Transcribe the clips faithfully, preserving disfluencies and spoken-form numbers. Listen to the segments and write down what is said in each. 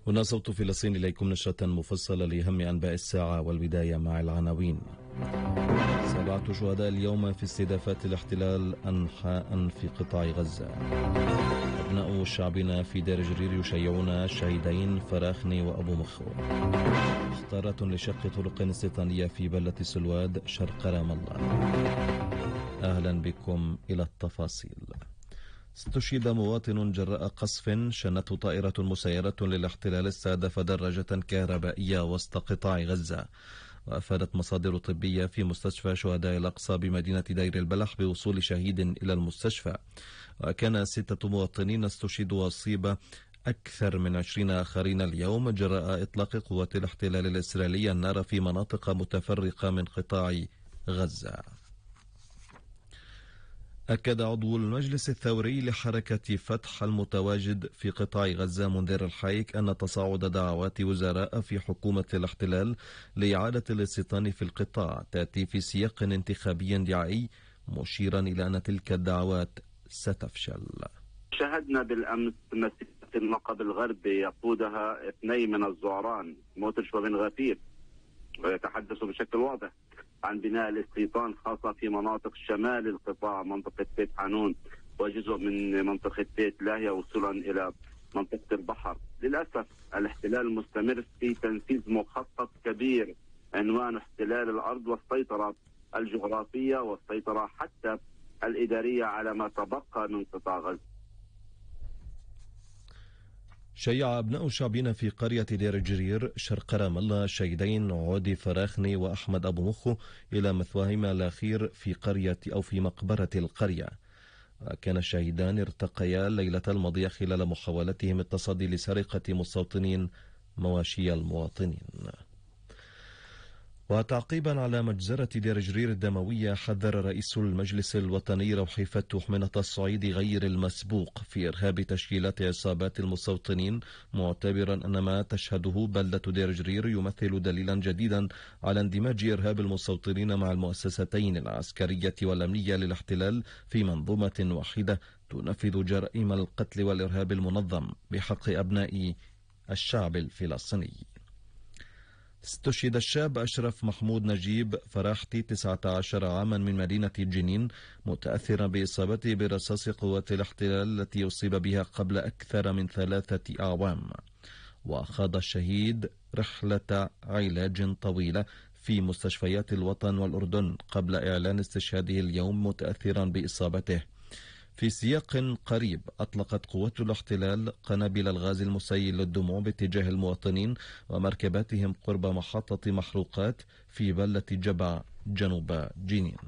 هنا صوت فلسطين، إليكم نشرة مفصلة لأهم أنباء الساعة، والبداية مع العناوين. سبعة شهداء اليوم في استهدافات الاحتلال أنحاء في قطاع غزة. أبناء شعبنا في دير جرير يشيعون الشهيدين فراخني وأبو مخو. اختارات لشق طرق استيطانية في بلدة سلواد شرق رام الله. أهلا بكم إلى التفاصيل. استشهد مواطن جراء قصف شنته طائرة مسيرة للاحتلال استهدف دراجة كهربائية وسط قطاع غزة. وأفادت مصادر طبية في مستشفى شهداء الأقصى بمدينة دير البلح بوصول شهيد إلى المستشفى، وكان ستة مواطنين استشهدوا وأصيب أكثر من عشرين آخرين اليوم جراء إطلاق قوات الاحتلال الإسرائيلي النار في مناطق متفرقة من قطاع غزة. أكد عضو المجلس الثوري لحركة فتح المتواجد في قطاع غزة منذر الحيك أن تصاعد دعوات وزراء في حكومة الاحتلال لإعادة الاستيطان في القطاع تأتي في سياق انتخابي دعائي، مشيرا إلى أن تلك الدعوات ستفشل. شاهدنا بالأمس مسيرة النقب الغربي يقودها اثنين من الزعران موتش وبن غفير، ويتحدثوا بشكل واضح عن بناء الاستيطان خاصة في مناطق شمال القطاع، منطقة بيت حانون وجزء من منطقة بيت لاهيا وصولا إلى منطقة البحر. للأسف الاحتلال مستمر في تنفيذ مخطط كبير عنوان احتلال الأرض والسيطرة الجغرافية والسيطرة حتى الإدارية على ما تبقى من قطاع غزة. شيع أبناء شعبنا في قرية دير جرير شرق رام الله شهيدين عودي فراخني وأحمد أبو مخو إلى مثواهما الأخير في قرية أو في مقبرة القرية. كان الشهيدان ارتقيا الليلة الماضية خلال محاولتهم التصدي لسرقة مستوطنين مواشي المواطنين. وتعقيبا على مجزرة دير جرير الدموية، حذر رئيس المجلس الوطني روحي فتوح من التصعيد غير المسبوق في إرهاب تشكيلات عصابات المستوطنين، معتبرا أن ما تشهده بلدة دير جرير يمثل دليلا جديدا على اندماج إرهاب المستوطنين مع المؤسستين العسكرية والأمنية للاحتلال في منظومة واحدة تنفذ جرائم القتل والإرهاب المنظم بحق أبناء الشعب الفلسطيني. استشهد الشاب أشرف محمود نجيب فراحتي تسعة عشر عاما من مدينة جنين متأثرا بإصابته برصاص قوات الاحتلال التي أصيب بها قبل أكثر من ثلاثة أعوام. وخاض الشهيد رحلة علاج طويلة في مستشفيات الوطن والأردن قبل إعلان استشهاده اليوم متأثرا بإصابته. في سياق قريب أطلقت قوات الاحتلال قنابل الغاز المسيل للدموع باتجاه المواطنين ومركباتهم قرب محطة محروقات في بلدة جبع جنوب جنين.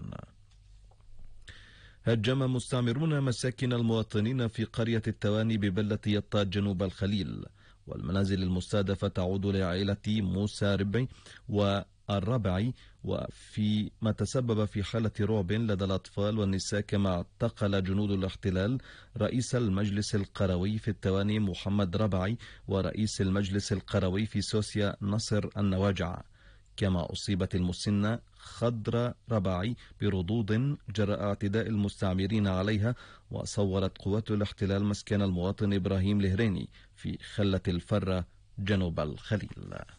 هجم مستعمرون مساكن المواطنين في قرية التواني ببلدة يطا جنوب الخليل، والمنازل المستهدفة تعود لعائلة موسى ربعي و الربعي، وفي ما تسبب في حالة رعب لدى الأطفال والنساء، كما اعتقل جنود الاحتلال رئيس المجلس القروي في التواني محمد ربعي ورئيس المجلس القروي في سوسيا نصر النواجع. كما أصيبت المسنة خضر رباعي بردود جراء اعتداء المستعمرين عليها، وصورت قوات الاحتلال مسكن المواطن إبراهيم الهريني في خلة الفرة جنوب الخليل.